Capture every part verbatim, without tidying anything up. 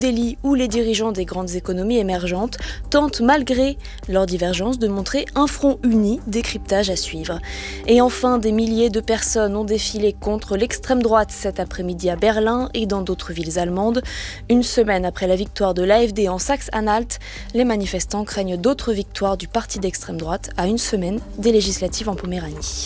Delhi, où les dirigeants des grandes économies émergentes tentent, malgré leurs divergences, de montrer un front uni, décryptage à suivre. Et enfin, des milliers de personnes ont défilé contre l'extrême droite cet après-midi à Berlin et dans d'autres villes allemandes. Une semaine après la victoire de l'A F D en Saxe-Anhalt, les manifestants craignent d'autres victoires du parti d'extrême droite à une semaine des législatives en Poméranie.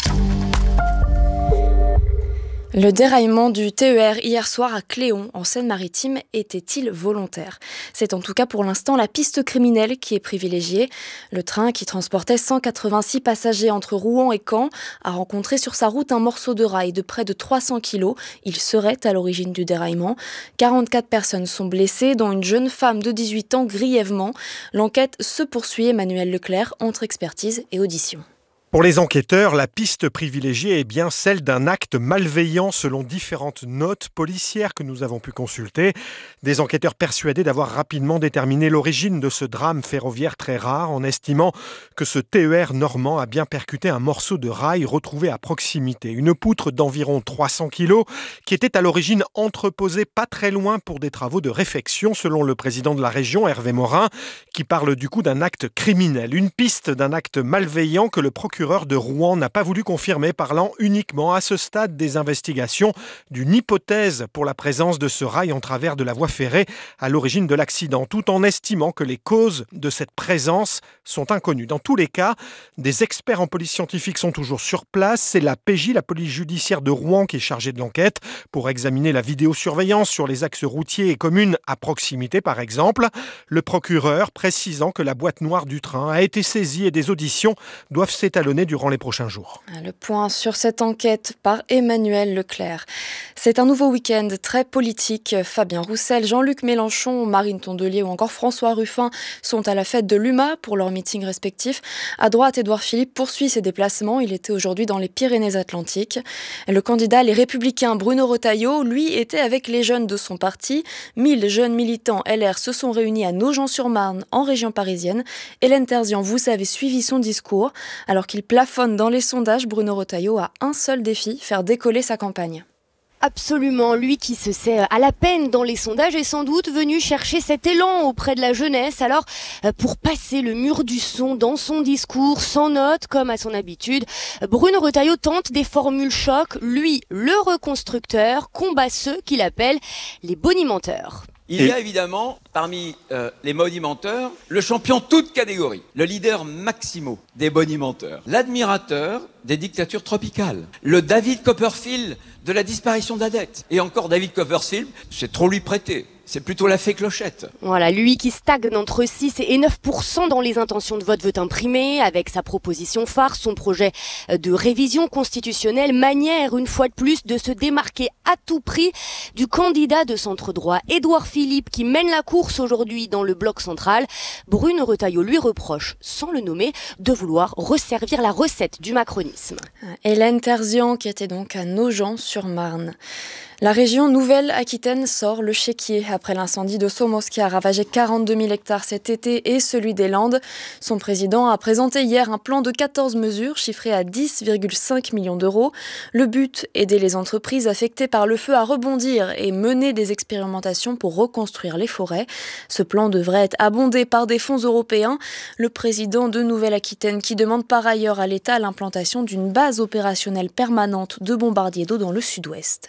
Le déraillement du T E R hier soir à Cléon, en Seine-Maritime, était-il volontaire ? C'est en tout cas pour l'instant la piste criminelle qui est privilégiée. Le train qui transportait cent quatre-vingt-six passagers entre Rouen et Caen a rencontré sur sa route un morceau de rail de près de trois cents kilos. Il serait à l'origine du déraillement. quarante-quatre personnes sont blessées, dont une jeune femme de dix-huit ans grièvement. L'enquête se poursuit. Emmanuel Leclerc entre expertise et audition. Pour les enquêteurs, la piste privilégiée est bien celle d'un acte malveillant selon différentes notes policières que nous avons pu consulter. Des enquêteurs persuadés d'avoir rapidement déterminé l'origine de ce drame ferroviaire très rare en estimant que ce T E R normand a bien percuté un morceau de rail retrouvé à proximité. Une poutre d'environ trois cents kilos qui était à l'origine entreposée pas très loin pour des travaux de réfection selon le président de la région, Hervé Morin, qui parle du coup d'un acte criminel. Une piste d'un acte malveillant que le procureur Le procureur de Rouen n'a pas voulu confirmer, parlant uniquement à ce stade des investigations d'une hypothèse pour la présence de ce rail en travers de la voie ferrée à l'origine de l'accident, tout en estimant que les causes de cette présence sont inconnues. Dans tous les cas, des experts en police scientifique sont toujours sur place. C'est la P J, la police judiciaire de Rouen, qui est chargée de l'enquête pour examiner la vidéosurveillance sur les axes routiers et communes à proximité, par exemple. Le procureur précisant que la boîte noire du train a été saisie et des auditions doivent s'étalonner durant les prochains jours. Le point sur cette enquête par Emmanuel Leclerc. C'est un nouveau week-end très politique. Fabien Roussel, Jean-Luc Mélenchon, Marine Tondelier ou encore François Ruffin sont à la fête de l'U M A pour leurs meetings respectifs. À droite, Édouard Philippe poursuit ses déplacements. Il était aujourd'hui dans les Pyrénées-Atlantiques. Le candidat Les Républicains Bruno Retailleau, lui, était avec les jeunes de son parti. mille jeunes militants L R se sont réunis à Nogent-sur-Marne, en région parisienne. Hélène Terzian, vous savez, suivi son discours. Alors qu'il plafonne dans les sondages, Bruno Retailleau a un seul défi, faire décoller sa campagne. Absolument, lui qui se sait à la peine dans les sondages est sans doute venu chercher cet élan auprès de la jeunesse. Alors, pour passer le mur du son dans son discours, sans notes, comme à son habitude, Bruno Retailleau tente des formules choc. Lui, le reconstructeur, combat ceux qu'il appelle les bonimenteurs. Il y a évidemment, parmi euh, les bonimenteurs, le champion toute catégorie, le leader maximo des bonimenteurs, l'admirateur des dictatures tropicales, le David Copperfield de la disparition de la dette. Et encore David Copperfield, c'est trop lui prêter. C'est plutôt la fée Clochette. Voilà, lui qui stagne entre six et neuf pour cent dans les intentions de vote veut imprimer, avec sa proposition phare, son projet de révision constitutionnelle, manière une fois de plus de se démarquer à tout prix du candidat de centre-droit, Édouard Philippe, qui mène la course aujourd'hui dans le bloc central. Bruno Retailleau lui reproche, sans le nommer, de vouloir resservir la recette du macronisme. Hélène Terzian, qui était donc à Nogent-sur-Marne. La région Nouvelle-Aquitaine sort le chéquier après l'incendie de Somos qui a ravagé quarante-deux mille hectares cet été et celui des Landes. Son président a présenté hier un plan de quatorze mesures chiffré à dix virgule cinq millions d'euros. Le but, aider les entreprises affectées par le feu à rebondir et mener des expérimentations pour reconstruire les forêts. Ce plan devrait être abondé par des fonds européens. Le président de Nouvelle-Aquitaine qui demande par ailleurs à l'État l'implantation d'une base opérationnelle permanente de bombardiers d'eau dans le sud-ouest.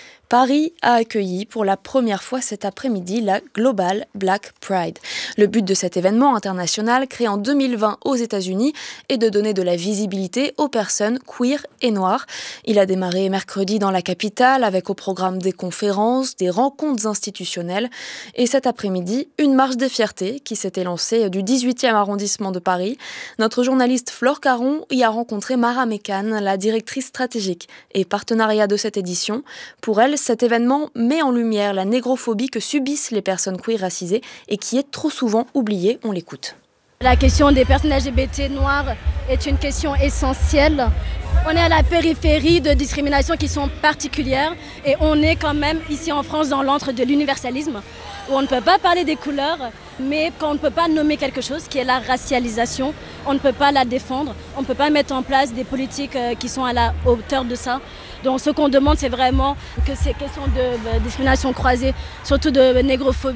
Paris a accueilli pour la première fois cet après-midi la Global Black Pride. Le but de cet événement international, créé en deux mille vingt aux États-Unis, est de donner de la visibilité aux personnes queer et noires. Il a démarré mercredi dans la capitale avec au programme des conférences, des rencontres institutionnelles et cet après-midi, une marche des fiertés qui s'était lancée du dix-huitième arrondissement de Paris. Notre journaliste Flore Caron y a rencontré Mara Mécan, la directrice stratégique et partenariat de cette édition. Pour elle, cet événement met en lumière la négrophobie que subissent les personnes queer racisées et qui est trop souvent oubliée. On l'écoute. La question des personnes L G B T noires est une question essentielle. On est à la périphérie de discriminations qui sont particulières et on est quand même ici en France dans l'antre de l'universalisme où on ne peut pas parler des couleurs, mais quand on ne peut pas nommer quelque chose qui est la racialisation, on ne peut pas la défendre, on ne peut pas mettre en place des politiques qui sont à la hauteur de ça. Donc ce qu'on demande, c'est vraiment que ces questions de discrimination croisée, surtout de négrophobie,